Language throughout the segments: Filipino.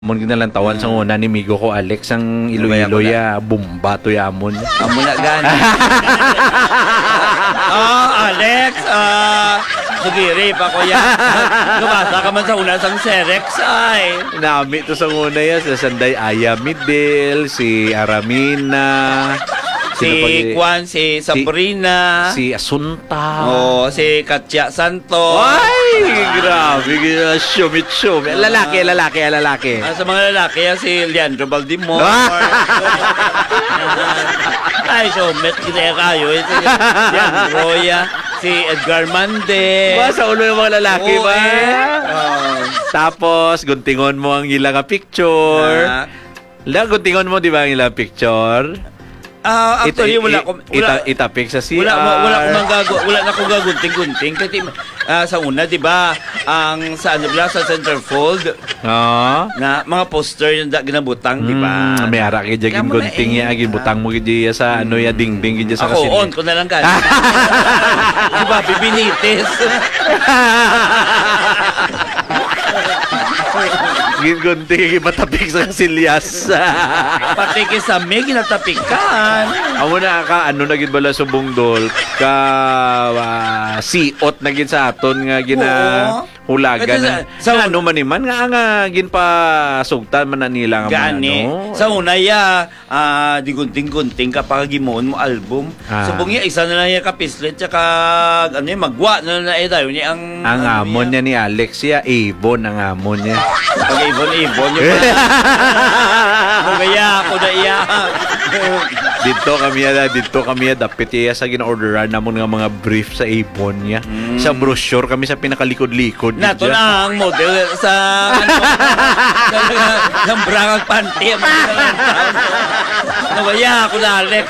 Mon ginalantawan sa una ni migo ko Alex ang Iloilo ya bomba to yamon. Amo na gani. Alex, sugiri pa ko ya. Gumasa ka man sa una sang Serex ay. Nami to sa una ya sa Sanday Aya Midel, si Aramina, si Juan, si Sabrina, si Asunta, si Katya Santos. Ay, grabe, shumit. Lalaki. Sa mga lalaki, si Leandro Baldimor. Ay, shumit, kita kayo. Si Leandro, si Edgar Mande. Ba, sa ulo yung mga lalaki ba? Tapos, guntingon mo ang ilang picture. Guntingon mo, di ba, ang ilang picture? Actually, wala itapik sa CR. Wala na akong gagunting-gunting. Kasi sa una, di ba, ang sa centerfold, na mga poster yung ginabutang, di ba? May ara kaya dyan gunting ya, ginbutang mo kaya sa ano ya, ding-ding kaya sa kasin. Ako, on ko na lang ka. Di ba, bibinitis. Gunting matapik sa kasilyas. Pati kisame, ginatapikan. Amo na ano naging bala sa bungdol ka siot naging sa aton nga ginahulagan sa ano man iman nga ginpa sugtan man nila nga ano. Sa una ya di gunting-gunting kapag gimon mo album. Subong ya isa na lang ya kapislet tsaka ano magwa na dayon niya ang amon niya ni Alex ya Avon ang amon niya. Pag Avon yung kaya ako na iya. Dito kami dapit iya sa gina-orderan namon nga mga brief sa Avon niya. Sa brochure kami sa pinakalikod-likod. Nato na ang model sa ng brangag panty. Nawaya ako na Alex.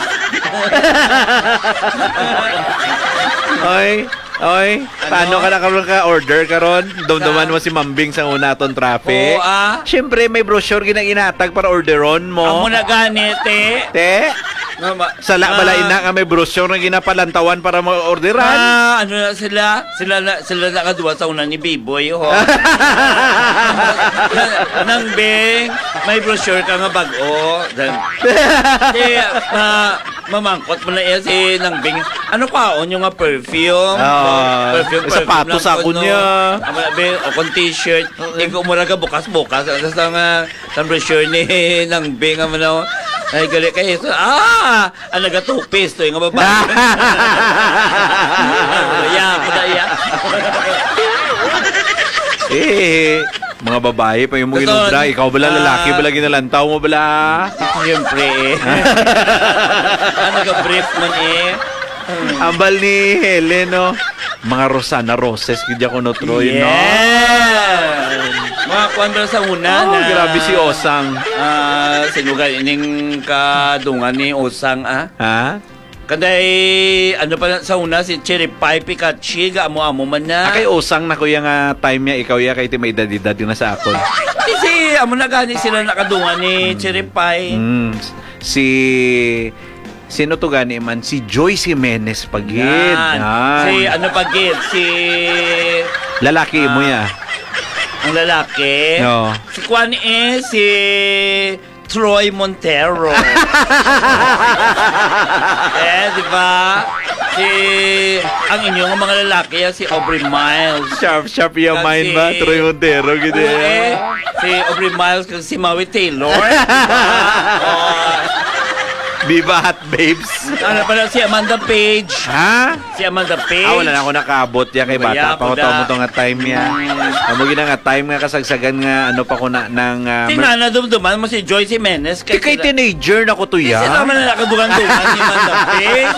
Oy, paano ka order karon? Dumduman mo si Mambing sa una ton traffic. Siyempre may brochure ginatag para orderon mo. Amo na gani, te. Sala balain na may brochure na ginapalantawan para mo orderan. Ano na sila nakaduwa sa una ni B-Boy Nang Bing, may brochure ka nga bago. Mamangkot mo na iya si Nang Bing. Ano pa yung nga perfume? Perfume sapatos ako niya. O kung t-shirt. Ikaw mo ka bukas-bukas. Sa brochure ni Nang Bing. Ay, gali kayo. Ang nagatupis to yung babae. Mga babae pa yung inubra. Ikaw bala lalaki bala ginalantaw mo bala. Siyempre nag-brief man Ambal ni Helen, no? Mga Rosana Roses, kaya ko no Troy, no? Mga kwanda sa una na. Grabe si Osang. Sinugal ining kadungan ni Osang, Ha? Kaday, ano pa sa una, si Cherry Pie Pikachu, amo-amo man na. Kay Osang na kuya nga time niya, ikaw ya, kay ti may edad-edad na sa akon. Kasi, amo na gani sila nakadungan ni Cherry Pie. Sino to gani man? Si Joyce Jimenez pagid. Si ano pagid? Si lalaki mo ya. Ang lalaki? No. Si Juan si Troy Montero. Di ba? Ang inyong mga lalaki si Aubrey Miles. Sharp yung mind ba? Troy Montero gid. Si Aubrey Miles kag si Maui Taylor. Viva Hot Babes. Ano pala si Amanda Page? Ha? Si Amanda Page. Wala na ako nakabot ya kay bata pa ko to nga time ya. Amo gina nga time nga kasagsagan nga ano pa ko na nang tingnan na dumduman mo si Joyce Jimenez kay teenager na ko to ya. Kasi naman na nakadugan-dugan ni Amanda Page.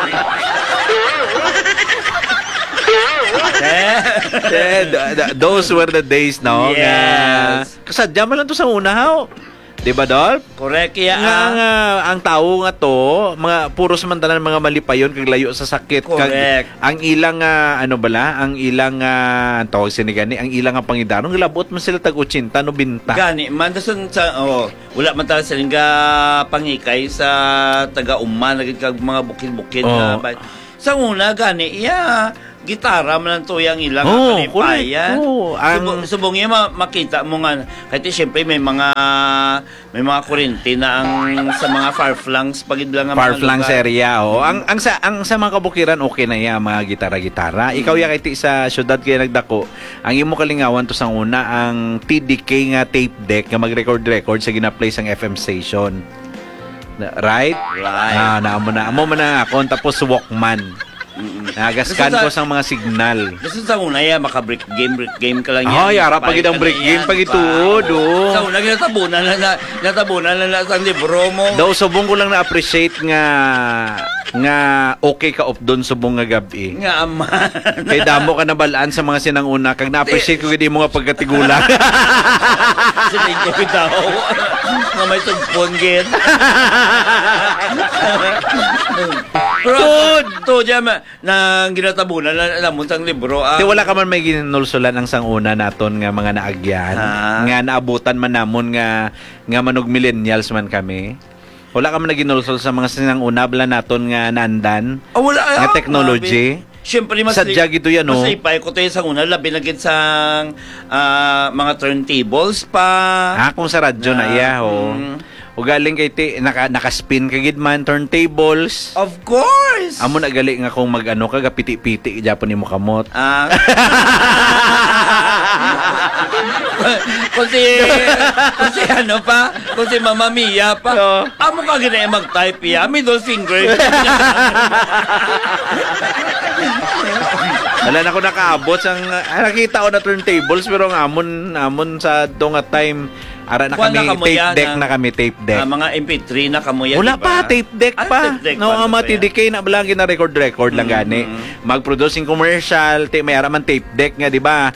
Those were the days, no? Yes. Kasadya man lang to sa una, ha? Diba, Dolph? Correct, ya. Ang tao nga to, mga puros man tanan mga malipayon kag layo sa sakit. Correct. Ang ilang ano bala, ang ilang tawag sinigani, ang ilang pangidaron gilabot man sila tag 80 no binta. Gani man dason sa wala man ta sila nga pangikay sa taga-umma nagid kag mga bukid-bukid na sa una gani iya gitara man ang tuyang ilang kalipayan. Subong niya makita mo nga kahit siyempre may mga kurente na ang sa mga far-flungs pagid lang ang far-flungs area. Ang sa mga kabukiran okay na ya mga gitara-gitara. Ikaw ya kay sa syudad kay nagdako. Ang imo kalingawan to sang una ang TDK nga tape deck nga mag-record sa gina-play sang FM station. Right? Amo na ako tapos Walkman. Nagaskan ko sang mga signal. Gusto sa una maka-break game ka lang yan. Ay, ara pagid ang break game pagituod. Sa una natabunan na sa libro mo. Daw subong ko lang na-appreciate nga okay ka off doon subong nga gabi. Nga aman. Kay damo ka na balaan sa mga sinanguna kag na-appreciate ko gid mo nga pagkatigulang. Sige ko daw. Nga may tugpon gid. To jam na ginatabunan na namon sang libro. Di wala ka man may ginulsulan ang sanguna naton nga mga naagyan. Nga naabutan man namon nga manog millennials man kami. Wala ka man naginulsol sa mga sinanguna bala naton nga nandan. Nga technology. Siyempre, sadya gito yan, mas ipay ko tayo sa una, labi na gid sang mga turntables pa. Kung sa radyo na iya, O galing kay naka-spin ka gid man turntables. Of course. Amo na gali nga kung mag-ano ka piti-piti Japon nimo kamot. Kung si Mama Mia pa. Amo ka gina mag-type ya, middle finger. Wala na ko nakaabot sang nakita ko na turntables pero ang amon sa dong time ara na kami tape deck na kami tape deck. Mga MP3 na kamuya. Wala pa tape deck pa. No, mga TDK na bala na record lang gani. Mag-producing commercial, may ara man tape deck nga di ba?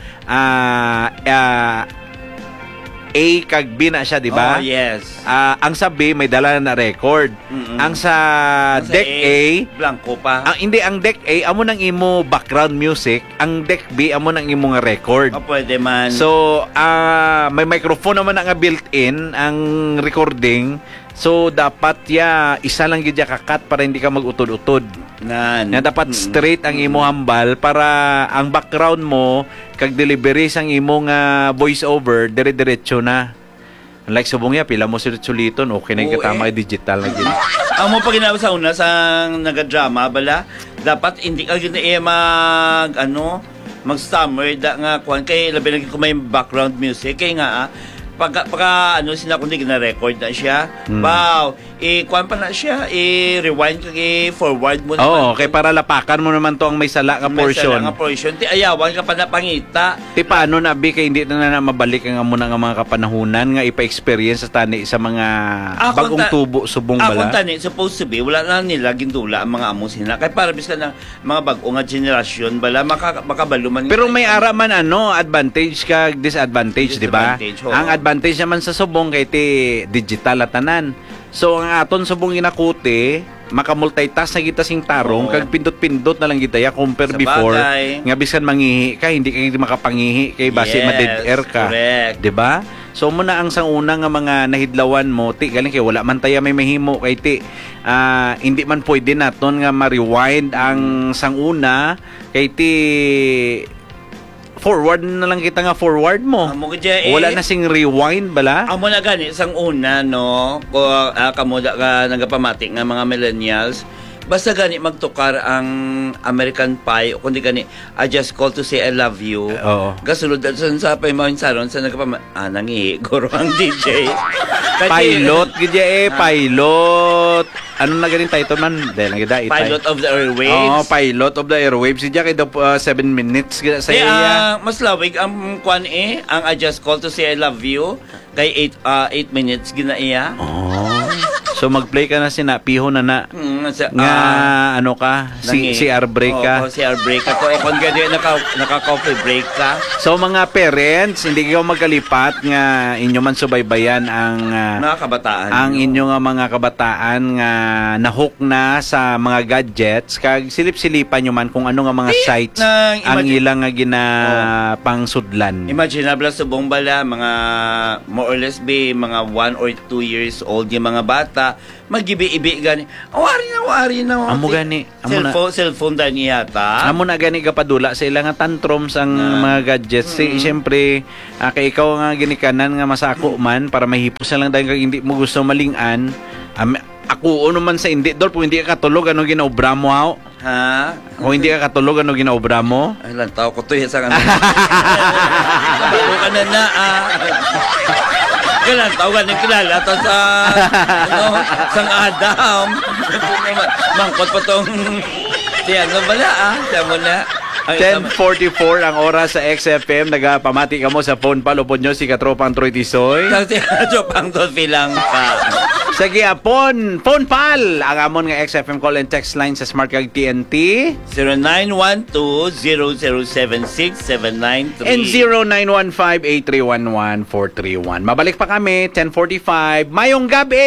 A kag B na siya, di ba? Oh, yes. Ang sa B may dala na record. Ang sa deck A, blanco pa. Ang deck A amo nang imo background music, ang deck B amo nang imo nga record. Pwede man. So, may microphone naman nga built-in ang recording. So, dapat isa lang gid kakat para hindi ka mag-utod-utod. Na dapat straight ang imo hambal para ang background mo kag delivery sang imo nga voice over dire-diretso na. Like subong pila mo suliton okay na katama digital na gid. Amo pa ginawa sa una sang nagadrama bala, dapat hindi ka gid mag-stammer nga kuan kay labi lagi ko may background music kay nga pagka sila kundi gina-record na siya. Wow, kuan pa na siya, rewind ka, forward mo naman. Okay, para lapakan mo naman to ang may sala nga portion. May sala nga portion. Ti ayawan ka pa na pangita. Ti paano na kay hindi na mabalik ang amo nga mga kapanahunan nga ipa-experience sa tani sa mga bagong tubo subong bala. Akong tani supposed to be wala na nila gindula ang mga amo sila. Kay para bisan ng mga bagong nga generasyon bala makabaluman. Pero may ara man advantage ka disadvantage, di ba? Ang advantage naman sa subong kay ti digital atanan. So ang aton subong ginakuti maka-multitask na kita sing tarong kag pindot-pindot na lang kita compare sa before bagay. Nga bisan mangihi ka hindi ka makapangihi kay base ma-dead air ka, di ba? So mo na ang sanguna nga mga nahidlawan mo ti galing kay wala man taya may mahimo kay ti hindi man pwede naton nga ma-rewind ang sanguna kay ti forward na lang kita nga forward mo. Wala na sing rewind bala. Amo na gani sang una no ko kamo ka nagapamati nga mga millennials. Basta gani magtukar ang American Pie o kundi gani I just call to say I love you. Gasulod sa pay mo saron sa nangi guro ang DJ. Pilot gidya pilot. Ano na ganin title man? Pilot of the Airwaves. Pilot of the Airwaves. Siya kay 7 minutes sa iya. Mas lawig ang kwan ang I just call to say I love you kay 8 minutes gina iya. So mag-play ka na piho na nga ano ka CR break ka. CR break ka ko kung gadi naka-coffee break ka. So mga parents, hindi kayo magkalipat nga inyo man subaybayan ang mga kabataan. Ang inyo nga mga kabataan nga nahook na sa mga gadgets kag silip-silipan nyo man kung ano nga mga sites ang ilang nga pang-sudlan. Imaginable subong bala mga more or less mga 1 or 2 years old yung mga bata yata. Magibi-ibi gani. Awari na. Amo gani. Cellphone dahil yata. Amo na gani kapadula sa ilang nga tantrums ang mga gadgets. Siyempre, kay ikaw nga ginikanan nga masako man para mahipos na lang dahil kag hindi mo gusto malingan. Ako ano man sa hindi dol po hindi ka katulog ano ginaobra mo haw. Ha? O hindi ka katulog ano ginaobra mo? Ay lang tao ko to sa kanila. Bago ka na Ganun, tao ka kilala to sa sang Adam. Mangkot pa tong siya no bala siya mo na. 10:44 ang oras sa XFM. Nagapamati ka mo sa phone pa. Lupod nyo si Katropang Troy Tisoy. Kasi Katropang Troy lang ka. Sige, phone pal. Ang amon nga XFM call and text line sa Smart Kag TNT. 0912-0076793. And 0915-8311431. Mabalik pa kami, 10:45. Mayong gabi!